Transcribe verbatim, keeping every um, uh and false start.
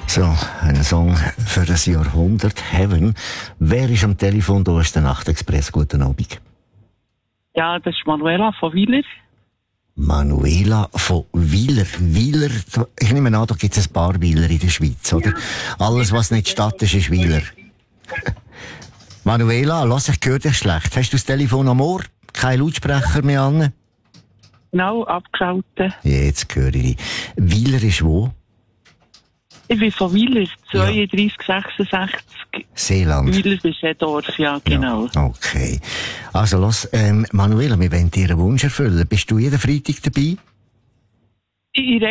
So, ein Song für das Jahrhundert, Heaven. Wer ist am Telefon? Da ist der Nachtexpress. Guten Abend. Ja, das ist Manuela von Wieler. Manuela von Wieler. Wieler, ich nehme an, da gibt es ein paar Wieler in der Schweiz, oder? Alles, was nicht Stadt ist, ist Wieler. Manuela, lass, ich höre dich schlecht. Hast du das Telefon am Ohr? Kein Lautsprecher mehr an? Genau, abgeschaltet. Jetzt höre ich dich. Wieler ist wo? Ich bin von Wieler, zweiunddreißig sechsundsechzig. Seeland. Wieler ist ein Dorf, ja, genau. Ja, okay. Also los, ähm, Manuela, wir wollen dir einen Wunsch erfüllen. Bist du jeden Freitag dabei? Ich